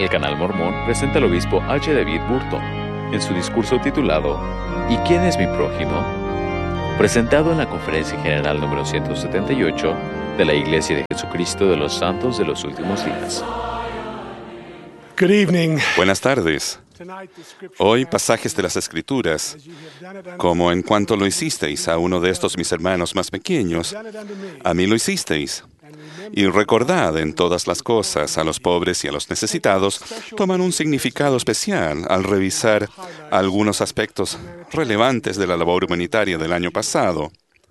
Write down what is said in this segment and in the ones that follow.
El Canal Mormón presenta al obispo H. David Burton en su discurso titulado ¿Y quién es mi prójimo?, presentado en la Conferencia General número 178 de la Iglesia de Jesucristo de los Santos de los Últimos Días. Good evening. Buenas tardes. Hoy pasajes de las Escrituras, como en cuanto lo hicisteis a uno de estos mis hermanos más pequeños, a mí lo hicisteis. Y recordad en todas las cosas a los pobres y a los necesitados, toman un significado especial al revisar algunos aspectos relevantes de la labor humanitaria del año pasado.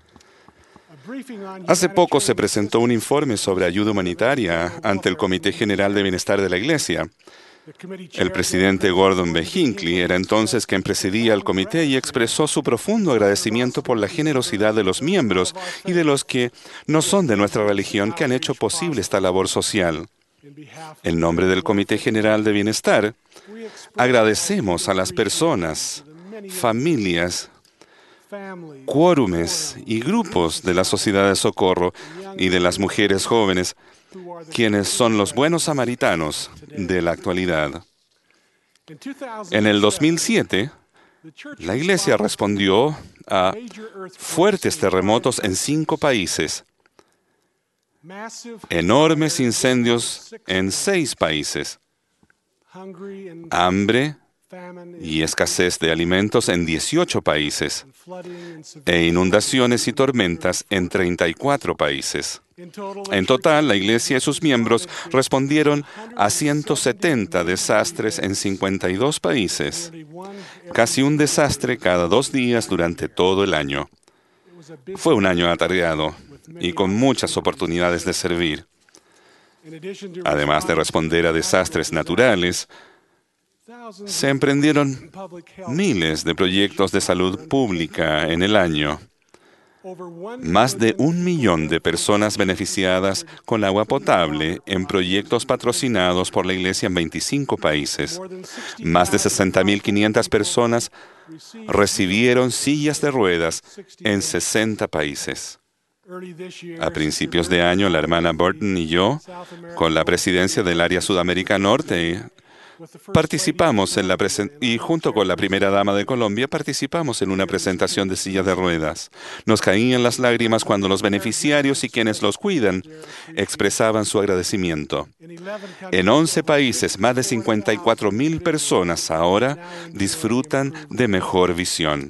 Hace poco se presentó un informe sobre ayuda humanitaria ante el Comité General de Bienestar de la Iglesia. El presidente Gordon B. Hinckley era entonces quien presidía el comité y expresó su profundo agradecimiento por la generosidad de los miembros y de los que no son de nuestra religión que han hecho posible esta labor social. En nombre del Comité General de Bienestar, agradecemos a las personas, familias, quórumes y grupos de la Sociedad de Socorro y de las mujeres jóvenes, quienes son los buenos samaritanos de la actualidad. En el 2007, la Iglesia respondió a fuertes terremotos en 5 países, enormes incendios en 6 países, hambre y escasez de alimentos en 18 países, e inundaciones y tormentas en 34 países. En total, la Iglesia y sus miembros respondieron a 170 desastres en 52 países, casi un desastre cada 2 días durante todo el año. Fue un año atareado y con muchas oportunidades de servir. Además de responder a desastres naturales, se emprendieron miles de proyectos de salud pública en el año. Más de 1 millón de personas beneficiadas con agua potable en proyectos patrocinados por la Iglesia en 25 países. Más de 60.500 personas recibieron sillas de ruedas en 60 países. A principios de año, la hermana Burton y yo, con la presidencia del área Sudamérica Norte, participamos y junto con la primera dama de Colombia participamos en una presentación de sillas de ruedas. Nos caían las lágrimas cuando los beneficiarios y quienes los cuidan expresaban su agradecimiento. En 11 países, más de 54.000 personas ahora disfrutan de mejor visión.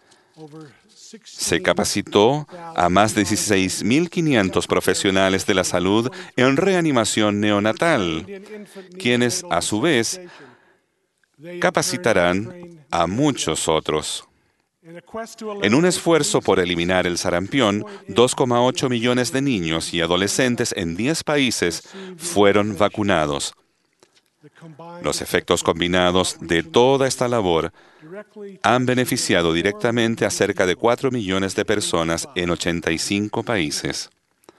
Se capacitó a más de 16.500 profesionales de la salud en reanimación neonatal, quienes, a su vez, capacitarán a muchos otros. En un esfuerzo por eliminar el sarampión, 2,8 millones de niños y adolescentes en 10 países fueron vacunados. Los efectos combinados de toda esta labor han beneficiado directamente a cerca de 4 millones de personas en 85 países.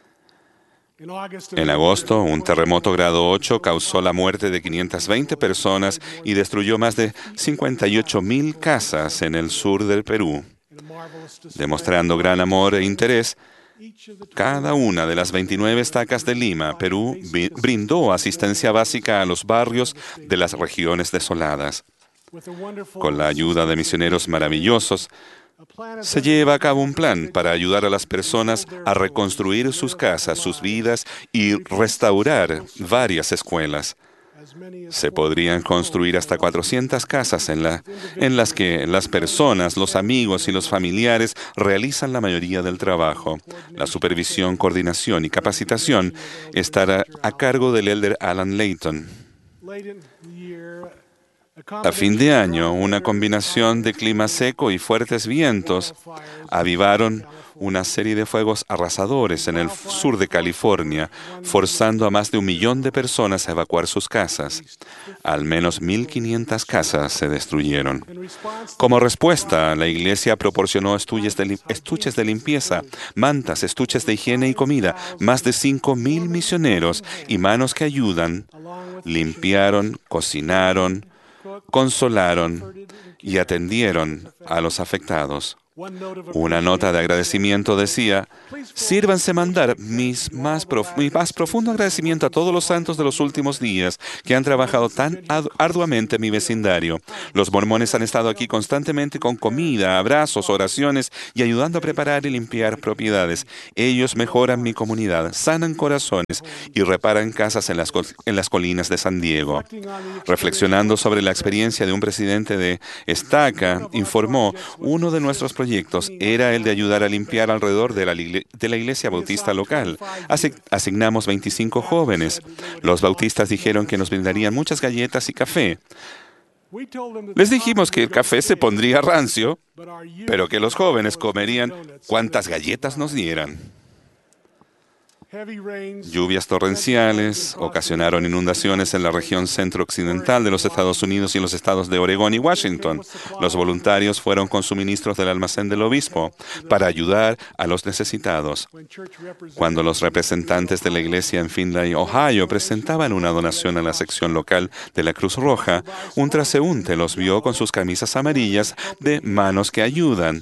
En agosto, un terremoto grado 8 causó la muerte de 520 personas y destruyó más de 58.000 casas en el sur del Perú. Demostrando gran amor e interés, cada una de las 29 estacas de Lima, Perú, brindó asistencia básica a los barrios de las regiones desoladas. Con la ayuda de misioneros maravillosos, se lleva a cabo un plan para ayudar a las personas a reconstruir sus casas, sus vidas y restaurar varias escuelas. Se podrían construir hasta 400 casas en las que las personas, los amigos y los familiares realizan la mayoría del trabajo. La supervisión, coordinación y capacitación estará a cargo del elder Alan Layton. A fin de año, una combinación de clima seco y fuertes vientos avivaron una serie de fuegos arrasadores en el sur de California, forzando a más de 1 millón de personas a evacuar sus casas. Al menos 1.500 casas se destruyeron. Como respuesta, la Iglesia proporcionó estuches de limpieza, mantas, estuches de higiene y comida. Más de 5.000 misioneros y manos que ayudan limpiaron, cocinaron, consolaron y atendieron a los afectados. Una nota de agradecimiento decía: sírvanse mandar mi más profundo agradecimiento a todos los santos de los últimos días que han trabajado tan arduamente en mi vecindario. Los mormones han estado aquí constantemente con comida, abrazos, oraciones y ayudando a preparar y limpiar propiedades. Ellos mejoran mi comunidad, sanan corazones y reparan casas en las colinas de San Diego. Reflexionando sobre la experiencia de un presidente de Estaca, informó: uno de nuestros proyectos era el de ayudar a limpiar alrededor de la iglesia bautista local. Asignamos 25 jóvenes. Los bautistas dijeron que nos brindarían muchas galletas y café. Les dijimos que el café se pondría rancio, pero que los jóvenes comerían cuantas galletas nos dieran. Lluvias torrenciales ocasionaron inundaciones en la región centro-occidental de los Estados Unidos y en los estados de Oregón y Washington. Los voluntarios fueron con suministros del almacén del obispo para ayudar a los necesitados. Cuando los representantes de la iglesia en Findlay, Ohio, presentaban una donación a la sección local de la Cruz Roja, un transeúnte los vio con sus camisas amarillas de Manos que Ayudan.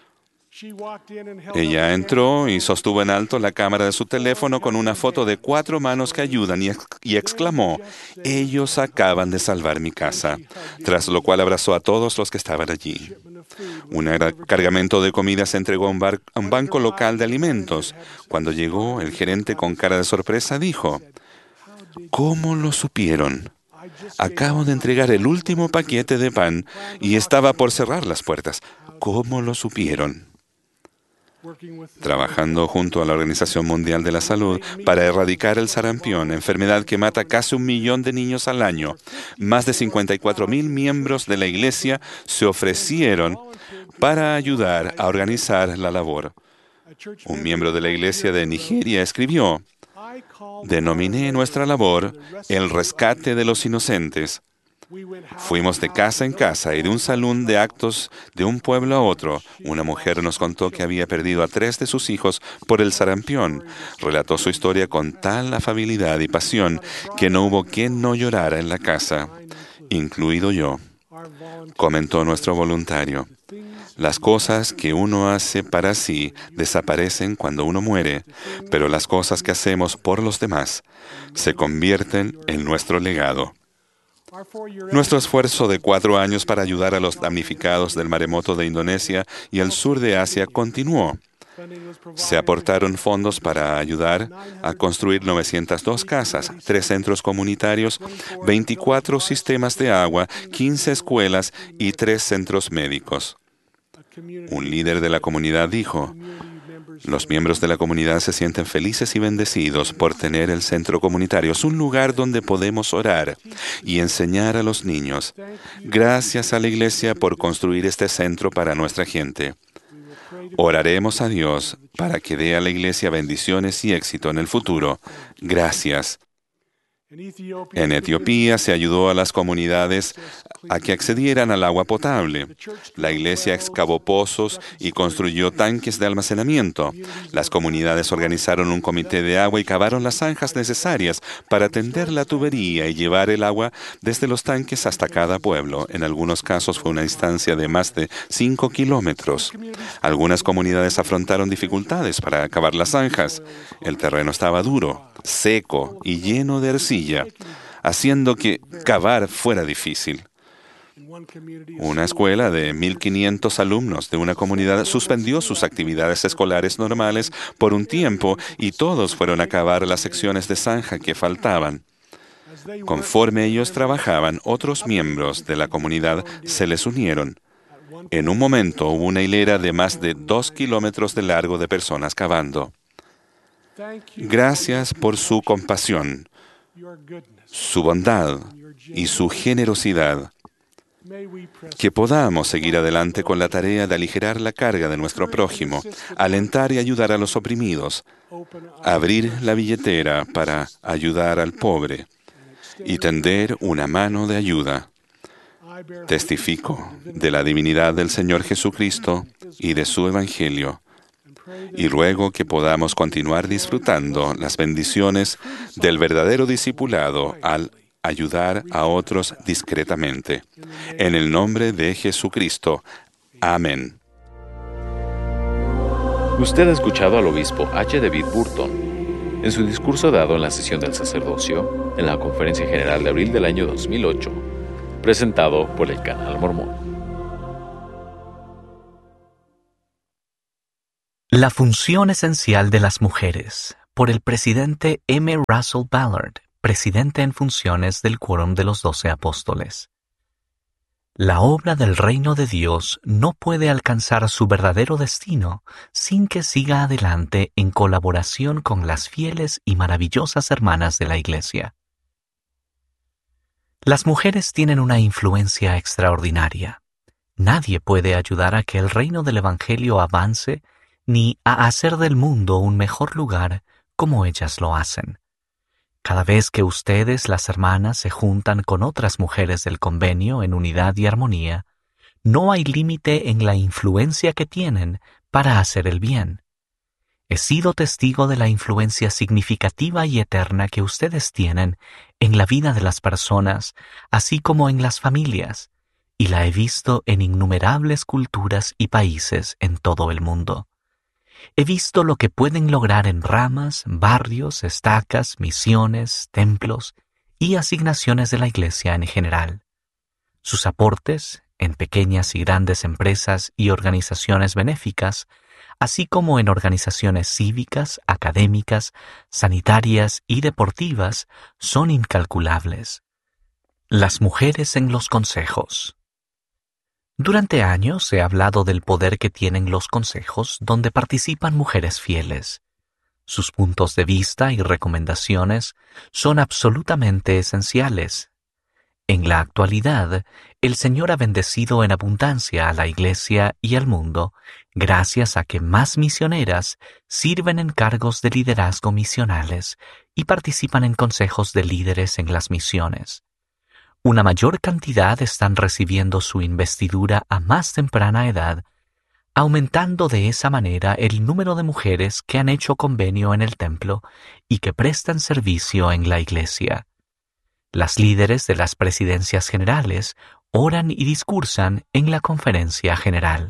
Ella entró y sostuvo en alto la cámara de su teléfono con una foto de 4 manos que ayudan y exclamó: ellos acaban de salvar mi casa, tras lo cual abrazó a todos los que estaban allí. Un cargamento de comida se entregó a un banco local de alimentos. Cuando llegó, el gerente, con cara de sorpresa, dijo: ¿cómo lo supieron? Acabo de entregar el último paquete de pan y estaba por cerrar las puertas. ¿Cómo lo supieron? Trabajando junto a la Organización Mundial de la Salud para erradicar el sarampión, enfermedad que mata casi 1 millón de niños al año, más de 54,000 miembros de la Iglesia se ofrecieron para ayudar a organizar la labor. Un miembro de la Iglesia de Nigeria escribió: denominé nuestra labor el rescate de los inocentes. Fuimos de casa en casa y de un salón de actos de un pueblo a otro. Una mujer nos contó que había perdido a 3 de sus hijos por el sarampión. Relató su historia con tal afabilidad y pasión que no hubo quien no llorara en la casa, incluido yo. Comentó nuestro voluntario: las cosas que uno hace para sí desaparecen cuando uno muere, pero las cosas que hacemos por los demás se convierten en nuestro legado. Nuestro esfuerzo de 4 años para ayudar a los damnificados del maremoto de Indonesia y el sur de Asia continuó. Se aportaron fondos para ayudar a construir 902 casas, 3 centros comunitarios, 24 sistemas de agua, 15 escuelas y 3 centros médicos. Un líder de la comunidad dijo: los miembros de la comunidad se sienten felices y bendecidos por tener el centro comunitario. Es un lugar donde podemos orar y enseñar a los niños. Gracias a la iglesia por construir este centro para nuestra gente. Oraremos a Dios para que dé a la iglesia bendiciones y éxito en el futuro. Gracias. En Etiopía se ayudó a las comunidades a que accedieran al agua potable. La iglesia excavó pozos y construyó tanques de almacenamiento. Las comunidades organizaron un comité de agua y cavaron las zanjas necesarias para tender la tubería y llevar el agua desde los tanques hasta cada pueblo. En algunos casos fue una distancia de más de 5 kilómetros. Algunas comunidades afrontaron dificultades para cavar las zanjas. El terreno estaba duro, seco y lleno de arcilla, haciendo que cavar fuera difícil. Una escuela de 1,500 alumnos de una comunidad suspendió sus actividades escolares normales por un tiempo y todos fueron a cavar las secciones de zanja que faltaban. Conforme ellos trabajaban, otros miembros de la comunidad se les unieron. En un momento hubo una hilera de más de 2 kilómetros de largo de personas cavando. Gracias por su compasión, su bondad y su generosidad. Que podamos seguir adelante con la tarea de aligerar la carga de nuestro prójimo, alentar y ayudar a los oprimidos, abrir la billetera para ayudar al pobre y tender una mano de ayuda. Testifico de la divinidad del Señor Jesucristo y de su Evangelio, y ruego que podamos continuar disfrutando las bendiciones del verdadero discipulado al ayudar a otros discretamente. En el nombre de Jesucristo. Amén. Usted ha escuchado al obispo H. David Burton en su discurso dado en la sesión del sacerdocio en la Conferencia General de abril del año 2008, presentado por el Canal Mormón. La función esencial de las mujeres, por el presidente M. Russell Ballard, presidente en funciones del Quórum de los 12 Apóstoles. La obra del reino de Dios no puede alcanzar su verdadero destino sin que siga adelante en colaboración con las fieles y maravillosas hermanas de la Iglesia. Las mujeres tienen una influencia extraordinaria. Nadie puede ayudar a que el reino del Evangelio avance ni a hacer del mundo un mejor lugar como ellas lo hacen. Cada vez que ustedes, las hermanas, se juntan con otras mujeres del convenio en unidad y armonía, no hay límite en la influencia que tienen para hacer el bien. He sido testigo de la influencia significativa y eterna que ustedes tienen en la vida de las personas, así como en las familias, y la he visto en innumerables culturas y países en todo el mundo. He visto lo que pueden lograr en ramas, barrios, estacas, misiones, templos y asignaciones de la Iglesia en general. Sus aportes, en pequeñas y grandes empresas y organizaciones benéficas, así como en organizaciones cívicas, académicas, sanitarias y deportivas, son incalculables. Las mujeres en los consejos. Durante años he hablado del poder que tienen los consejos donde participan mujeres fieles. Sus puntos de vista y recomendaciones son absolutamente esenciales. En la actualidad, el Señor ha bendecido en abundancia a la Iglesia y al mundo, gracias a que más misioneras sirven en cargos de liderazgo misionales y participan en consejos de líderes en las misiones. Una mayor cantidad están recibiendo su investidura a más temprana edad, aumentando de esa manera el número de mujeres que han hecho convenio en el templo y que prestan servicio en la Iglesia. Las líderes de las presidencias generales oran y discursan en la conferencia general.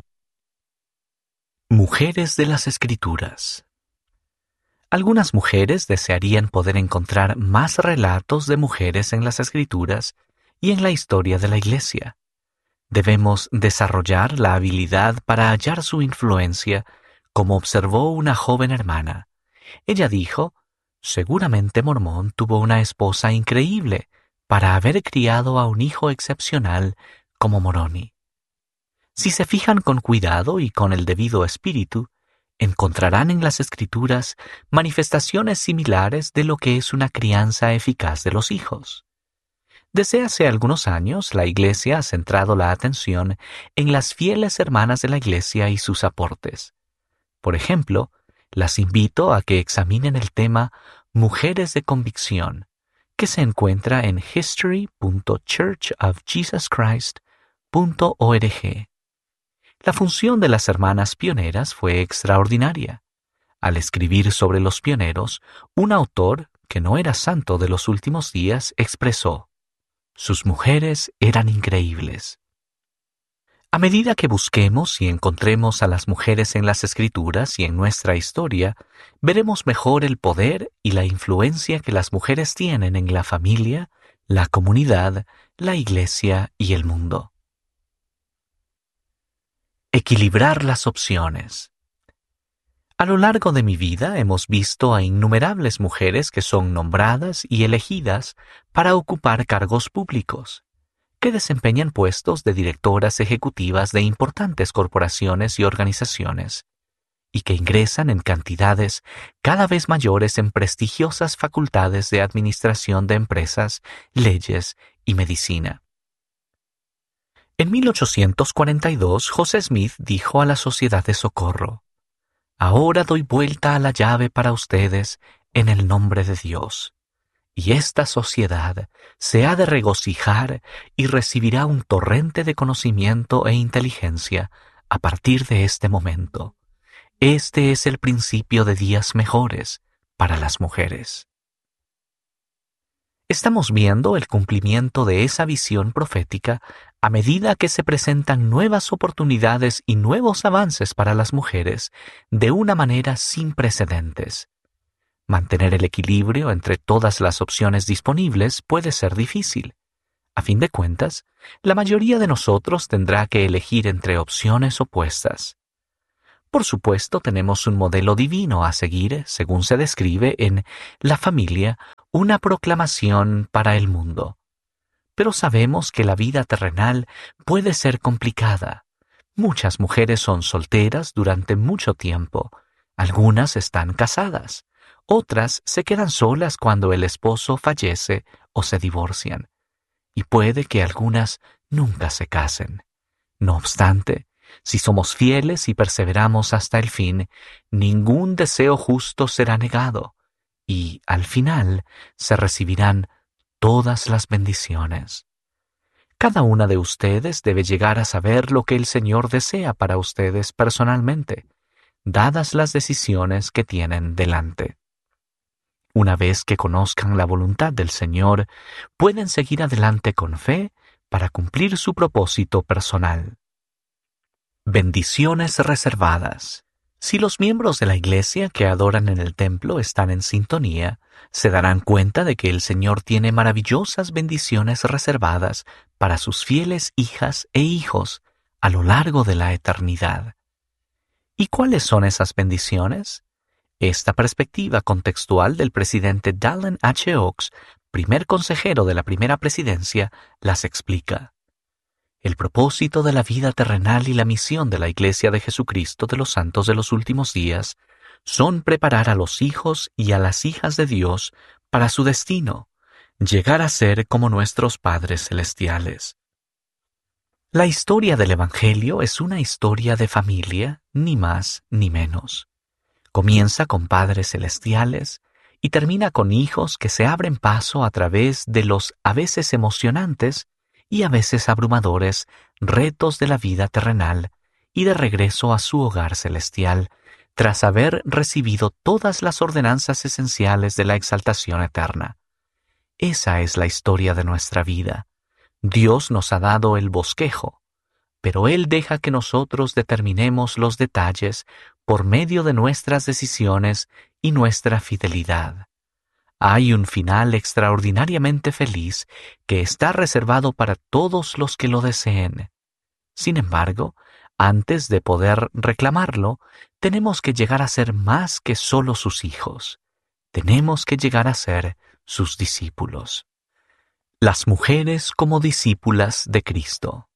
Mujeres de las Escrituras. Algunas mujeres desearían poder encontrar más relatos de mujeres en las Escrituras y en la historia de la Iglesia. Debemos desarrollar la habilidad para hallar su influencia, como observó una joven hermana. Ella dijo, seguramente Mormón tuvo una esposa increíble para haber criado a un hijo excepcional como Moroni. Si se fijan con cuidado y con el debido espíritu, encontrarán en las Escrituras manifestaciones similares de lo que es una crianza eficaz de los hijos. Desde hace algunos años, la Iglesia ha centrado la atención en las fieles hermanas de la Iglesia y sus aportes. Por ejemplo, las invito a que examinen el tema Mujeres de Convicción, que se encuentra en history.churchofjesuschrist.org. La función de las hermanas pioneras fue extraordinaria. Al escribir sobre los pioneros, un autor, que no era santo de los últimos días, expresó: sus mujeres eran increíbles. A medida que busquemos y encontremos a las mujeres en las Escrituras y en nuestra historia, veremos mejor el poder y la influencia que las mujeres tienen en la familia, la comunidad, la Iglesia y el mundo. Equilibrar las opciones. A lo largo de mi vida hemos visto a innumerables mujeres que son nombradas y elegidas para ocupar cargos públicos, que desempeñan puestos de directoras ejecutivas de importantes corporaciones y organizaciones, y que ingresan en cantidades cada vez mayores en prestigiosas facultades de administración de empresas, leyes y medicina. En 1842, José Smith dijo a la Sociedad de Socorro: ahora doy vuelta a la llave para ustedes en el nombre de Dios, y esta sociedad se ha de regocijar y recibirá un torrente de conocimiento e inteligencia a partir de este momento. Este es el principio de días mejores para las mujeres. Estamos viendo el cumplimiento de esa visión profética a medida que se presentan nuevas oportunidades y nuevos avances para las mujeres de una manera sin precedentes. Mantener el equilibrio entre todas las opciones disponibles puede ser difícil. A fin de cuentas, la mayoría de nosotros tendrá que elegir entre opciones opuestas. Por supuesto, tenemos un modelo divino a seguir, según se describe en La familia, una proclamación para el mundo. Pero sabemos que la vida terrenal puede ser complicada. Muchas mujeres son solteras durante mucho tiempo. Algunas están casadas. Otras se quedan solas cuando el esposo fallece o se divorcian. Y puede que algunas nunca se casen. No obstante, si somos fieles y perseveramos hasta el fin, ningún deseo justo será negado, y al final se recibirán todas las bendiciones. Cada una de ustedes debe llegar a saber lo que el Señor desea para ustedes personalmente, dadas las decisiones que tienen delante. Una vez que conozcan la voluntad del Señor, pueden seguir adelante con fe para cumplir su propósito personal. Bendiciones reservadas. Si los miembros de la iglesia que adoran en el templo están en sintonía, se darán cuenta de que el Señor tiene maravillosas bendiciones reservadas para sus fieles hijas e hijos a lo largo de la eternidad. ¿Y cuáles son esas bendiciones? Esta perspectiva contextual del presidente Dallin H. Oaks, primer consejero de la primera presidencia, las explica. El propósito de la vida terrenal y la misión de la Iglesia de Jesucristo de los Santos de los Últimos Días son preparar a los hijos y a las hijas de Dios para su destino, llegar a ser como nuestros padres celestiales. La historia del Evangelio es una historia de familia, ni más ni menos. Comienza con padres celestiales y termina con hijos que se abren paso a través de los a veces emocionantes y a veces abrumadores retos de la vida terrenal y de regreso a su hogar celestial, tras haber recibido todas las ordenanzas esenciales de la exaltación eterna. Esa es la historia de nuestra vida. Dios nos ha dado el bosquejo, pero Él deja que nosotros determinemos los detalles por medio de nuestras decisiones y nuestra fidelidad. Hay un final extraordinariamente feliz que está reservado para todos los que lo deseen. Sin embargo, antes de poder reclamarlo, tenemos que llegar a ser más que solo sus hijos. Tenemos que llegar a ser sus discípulos. Las mujeres como discípulas de Cristo.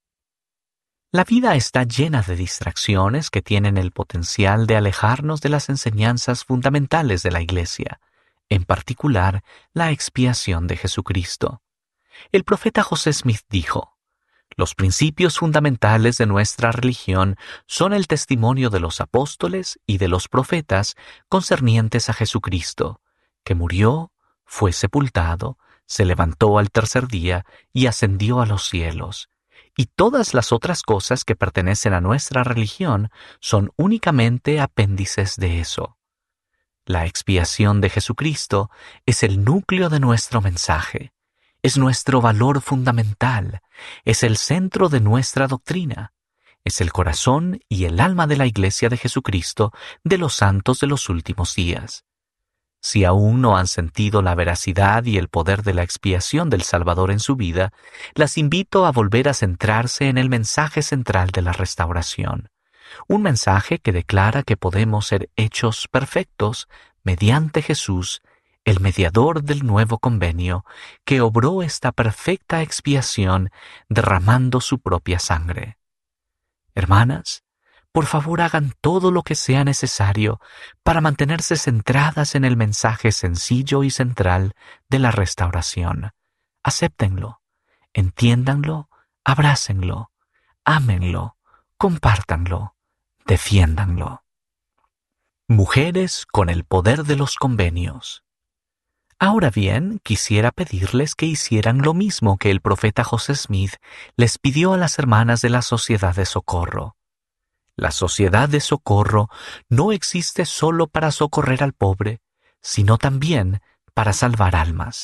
La vida está llena de distracciones que tienen el potencial de alejarnos de las enseñanzas fundamentales de la Iglesia, en particular la expiación de Jesucristo. El profeta José Smith dijo: «Los principios fundamentales de nuestra religión son el testimonio de los apóstoles y de los profetas concernientes a Jesucristo, que murió, fue sepultado, se levantó al tercer día y ascendió a los cielos. Y todas las otras cosas que pertenecen a nuestra religión son únicamente apéndices de eso». La expiación de Jesucristo es el núcleo de nuestro mensaje, es nuestro valor fundamental, es el centro de nuestra doctrina, es el corazón y el alma de la Iglesia de Jesucristo de los santos de los últimos días. Si aún no han sentido la veracidad y el poder de la expiación del Salvador en su vida, las invito a volver a centrarse en el mensaje central de la restauración. Un mensaje que declara que podemos ser hechos perfectos mediante Jesús, el mediador del nuevo convenio, que obró esta perfecta expiación derramando su propia sangre. Hermanas, por favor hagan todo lo que sea necesario para mantenerse centradas en el mensaje sencillo y central de la restauración. Acéptenlo, entiéndanlo, abrácenlo, ámenlo, compártanlo, defiéndanlo. Mujeres con el poder de los convenios. Ahora bien, quisiera pedirles que hicieran lo mismo que el profeta José Smith les pidió a las hermanas de la Sociedad de Socorro. La Sociedad de Socorro no existe solo para socorrer al pobre, sino también para salvar almas.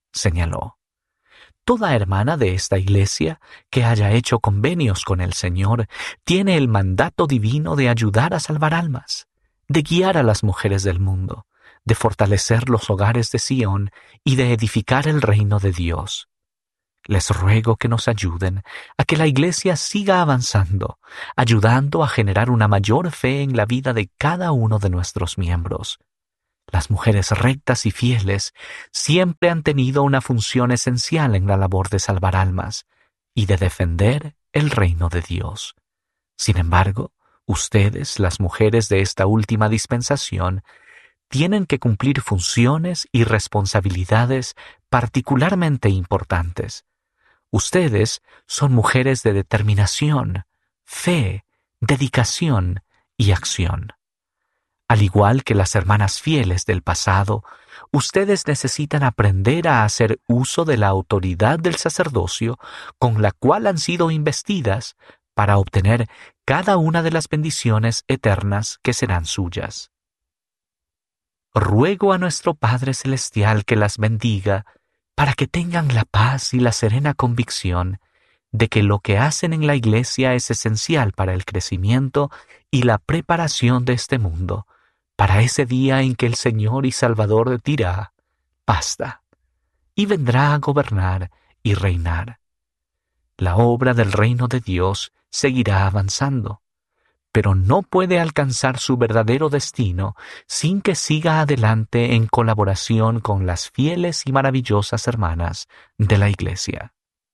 señaló. Toda hermana de esta iglesia que haya hecho convenios con el Señor tiene el mandato divino de ayudar a salvar almas, de guiar a las mujeres del mundo, de fortalecer los hogares de Sión y de edificar el reino de Dios. Les ruego que nos ayuden a que la iglesia siga avanzando, ayudando a generar una mayor fe en la vida de cada uno de nuestros miembros. Las mujeres rectas y fieles siempre han tenido una función esencial en la labor de salvar almas y de defender el reino de Dios. Sin embargo, ustedes, las mujeres de esta última dispensación, tienen que cumplir funciones y responsabilidades particularmente importantes. Ustedes son mujeres de determinación, fe, dedicación y acción. Al igual que las hermanas fieles del pasado, ustedes necesitan aprender a hacer uso de la autoridad del sacerdocio con la cual han sido investidas para obtener cada una de las bendiciones eternas que serán suyas. Ruego a nuestro Padre Celestial que las bendiga para que tengan la paz y la serena convicción de que lo que hacen en la iglesia es esencial para el crecimiento y la preparación de este mundo, para ese día en que el Señor y Salvador dirá, basta, y vendrá a gobernar y reinar. La obra del reino de Dios seguirá avanzando, pero no puede alcanzar su verdadero destino sin que siga adelante en colaboración con las fieles y maravillosas hermanas de la Iglesia.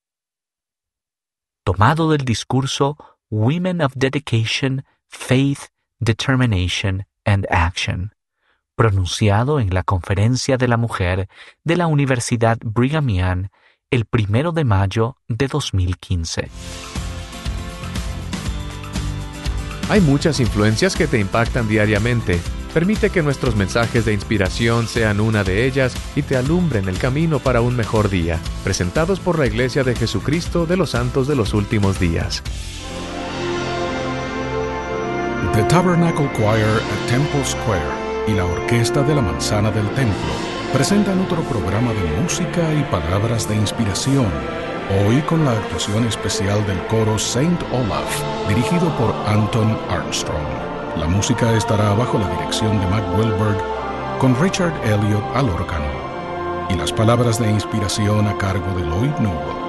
Tomado del discurso Women of Dedication, Faith, Determination and Action, pronunciado en la Conferencia de la Mujer de la Universidad Brigham Young el 1 de mayo de 2015. Hay muchas influencias que te impactan diariamente. Permite que nuestros mensajes de inspiración sean una de ellas y te alumbren el camino para un mejor día. Presentados por la Iglesia de Jesucristo de los Santos de los Últimos Días. The Tabernacle Choir at Temple Square y la Orquesta de la Manzana del Templo presentan otro programa de música y palabras de inspiración. Hoy con la actuación especial del coro Saint Olaf, dirigido por Anton Armstrong. La música estará bajo la dirección de Matt Wilberg, con Richard Elliot al órgano, y las palabras de inspiración a cargo de Lloyd Newell.